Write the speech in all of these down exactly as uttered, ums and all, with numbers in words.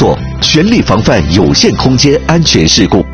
作，全力防范有限空间安全事故。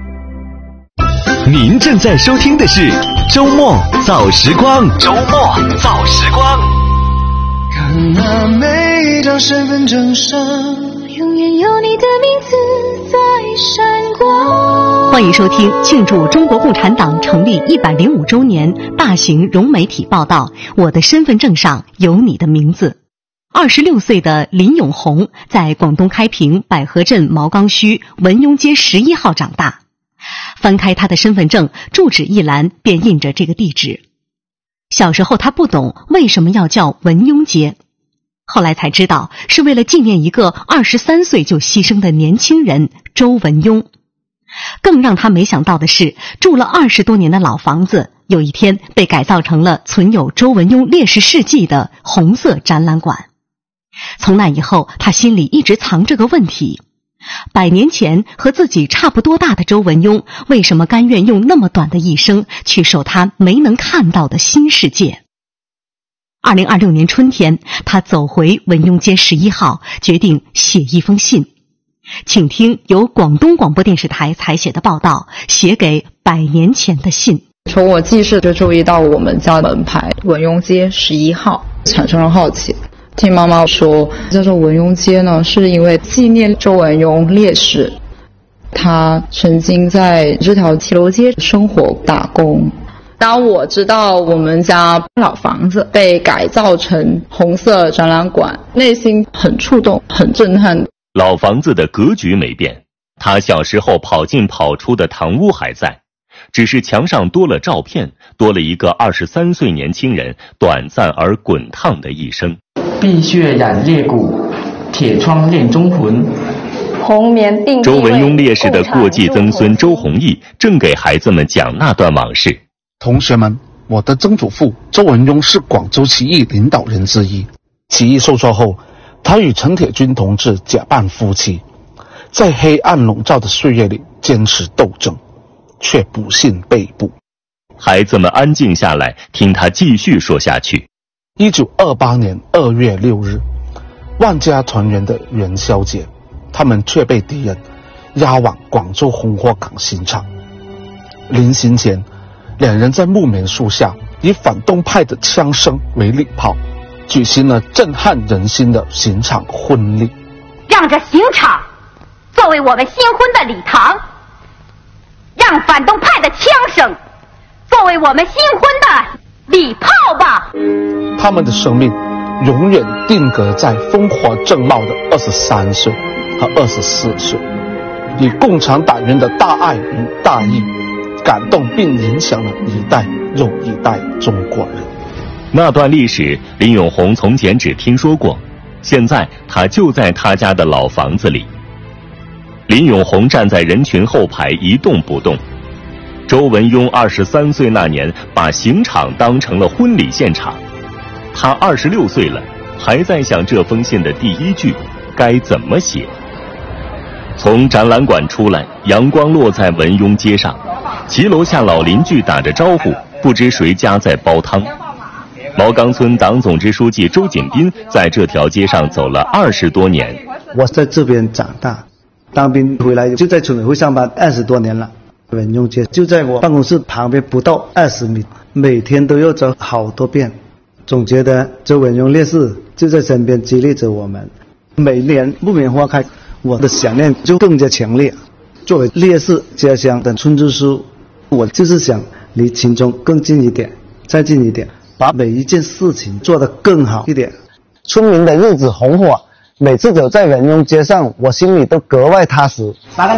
您正在收听的是周末造时光，周末造时光。 看那每张身份证上，永远有你的名字在闪光。 欢迎收听庆祝中国共产党成立一百零五周年大型融媒体报道《我的身份证上有你的名字》。二十六岁的林永红在广东开平百合镇毛岗区文庸街十一号长大。翻开他的身份证，住址一栏便印着这个地址。小时候他不懂为什么要叫文庸街，后来才知道是为了纪念一个二十三岁就牺牲的年轻人周文庸。更让他没想到的是，住了二十多年的老房子有一天被改造成了存有周文庸烈士事迹的红色展览馆。从那以后，他心里一直藏着个问题：百年前和自己差不多大的周文庸，为什么甘愿用那么短的一生去守他没能看到的新世界？二零二六年春天，他走回文庸街十一号，决定写一封信。请听由广东广播电视台采写的报道，写给百年前的信。 从我记事就注意到我们家门牌文庸街十一号，产生了好奇。听妈妈说叫做文庸街呢，是因为纪念周文庸烈士，他曾经在这条骑楼街生活打工。当我知道我们家老房子被改造成红色展览馆，内心很触动，很震撼。 老房子的格局没变，他小时候跑进跑出的堂屋还在，只是墙上多了照片，多了一个二十三岁年轻人短暂而滚烫的一生。 碧血染裂骨，铁窗恋忠魂。 红棉并周文庸烈士的过继曾孙周弘毅正给孩子们讲那段往事。 同学们，我的曾祖父周文庸是广州起义领导人之一。起义受挫后，他与陈铁军同志假扮夫妻，在黑暗笼罩的岁月里坚持斗争，却不幸被捕。 孩子们安静下来，听他继续说下去。 一九二八年二月六日，万家团圆的元宵节，他们却被敌人押往广州红火港刑场。临行前，两人在木棉树下以反动派的枪声为礼炮，举行了震撼人心的刑场婚礼。 让这刑场作为我们新婚的礼堂，让反动派的枪声作为我们新婚的礼炮吧。 他们的生命永远定格在风华正茂的二十三岁和二十四岁，以共产党员的大爱与大义感动并影响了一代又一代中国人。 那段历史，林永红从前只听说过，现在他就在他家的老房子里。林永红站在人群后排一动不动。周文庸二十三岁那年，把刑场当成了婚礼现场。他二十六岁了，还在想这封信的第一句该怎么写。从展览馆出来，阳光落在文庸街上，骑楼下老邻居打着招呼，不知谁家在煲汤。毛岗村党总支书记周锦斌在这条街上走了二十多年。 我在这边长大，当兵回来就在村委会上班二十多年了。文庸街就在我办公室旁边不到二十米，每天都要走好多遍。总觉得周文庸烈士就在身边激励着我们。每年木棉花开，我的想念就更加强烈。作为烈士家乡的村支书，我就是想离群众更近一点，再近一点，把每一件事情做得更好一点。村民的日子红火，每次走在文庸街上，我心里都格外踏实。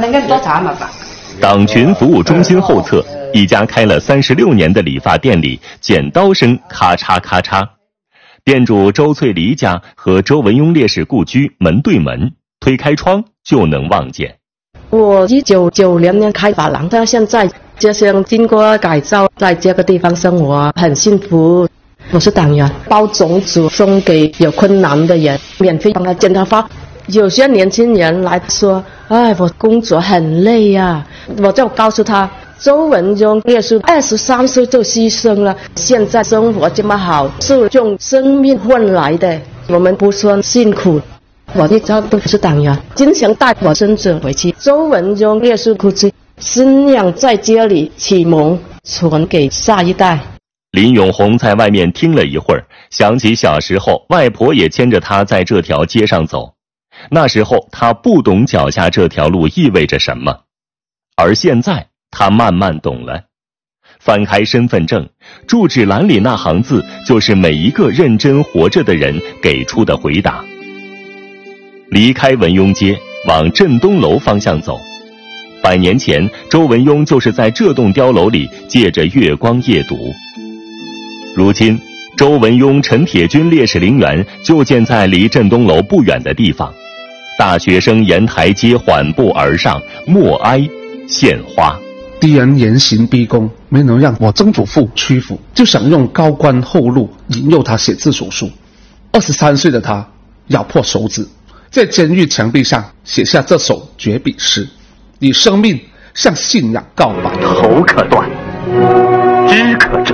党群服务中心后侧，一家开了三十六年的理发店里，剪刀声咔嚓咔嚓。店主周翠梨家和周文庸烈士故居门对门，推开窗就能望见。 我一九九零年开发廊，到现在家乡经过改造，在这个地方生活很幸福。我是党员，包种子送给有困难的人，免费帮他剪头发。有些年轻人来说，哎，我工作很累啊，我就告诉他，周文庸烈士二十三岁就牺牲了，现在生活这么好，是用生命换来的，我们不算辛苦。 我一直都是党员，经常带我孙子回去。周文雍烈士故居，信仰在这里启蒙，传给下一代。 林永红在外面听了一会儿，想起小时候外婆也牵着他在这条街上走，那时候他不懂脚下这条路意味着什么，而现在他慢慢懂了。翻开身份证，住址栏里那行字就是每一个认真活着的人给出的回答。离开文庸街，往镇东楼方向走。百年前，周文雍就是在这栋碉楼里借着月光夜读。如今，周文雍陈铁军烈士陵园就建在离镇东楼不远的地方。大学生沿台阶缓步而上，默哀献花。 敌人严刑逼供，没能让我曾祖父屈服，就想用高官厚禄引诱他写字手术。二十三岁的他咬破手指，在监狱墙壁上写下这首绝笔诗，以生命向信仰告白。 头可断，肢可折，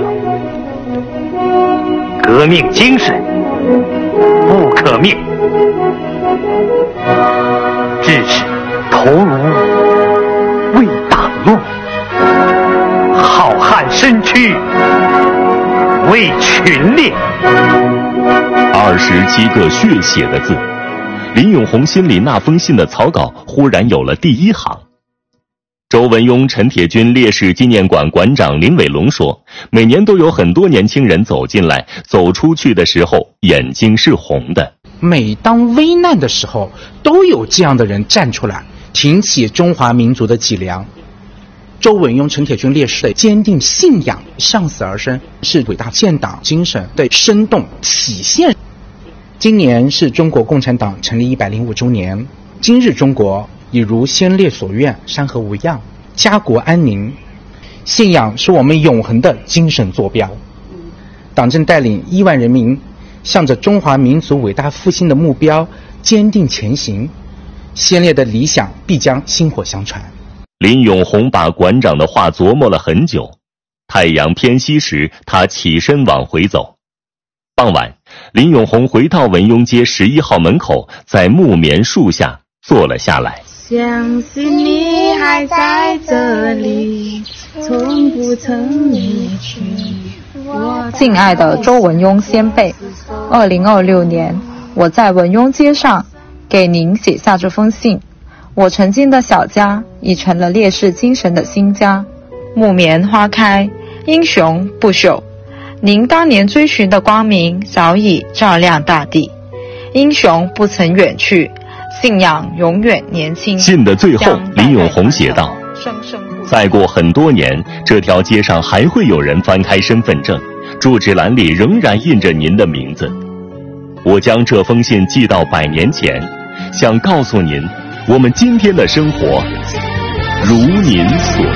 革命精神不可灭，志士头颅为党用，浩瀚身躯为群烈。 二十七个血写的字，林永红心里那封信的草稿忽然有了第一行。周文雍陈铁军烈士纪念馆馆长林伟龙说，每年都有很多年轻人走进来，走出去的时候眼睛是红的。 每当危难的时候，都有这样的人站出来，挺起中华民族的脊梁。周文雍陈铁军烈士的坚定信仰，向死而生，是伟大建党精神的生动体现。今年是中国共产党成立一百零五周年，今日中国已如先烈所愿，山河无恙，家国安宁。信仰是我们永恒的精神坐标。党正带领亿万人民向着中华民族伟大复兴的目标坚定前行，先烈的理想必将薪火相传。 林永红把馆长的话琢磨了很久。太阳偏西时，他起身往回走。傍晚，林永红回到文庸街十一号门口，在木棉树下坐了下来。 相信你还在这里，从不曾离去。 敬爱的周文雍先辈，二零二六年，我在文庸街上给您写下这封信。我曾经的小家已成了烈士精神的新家，木棉花开，英雄不朽。您当年追寻的光明早已照亮大地，英雄不曾远去，信仰永远年轻。 信的最后，林永红写道：再过很多年，这条街上还会有人翻开身份证，住址栏里仍然印着您的名字。我将这封信寄到百年前，想告诉您，我们今天的生活如您所